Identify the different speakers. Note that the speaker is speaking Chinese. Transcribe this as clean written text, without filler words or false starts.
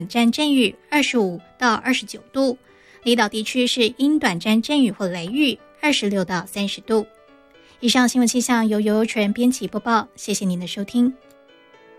Speaker 1: 暂阵雨25到29度，离岛地区是因短暂阵雨或雷雨26到30度。以上新闻气象由游游纯编辑播报，谢谢您的收听。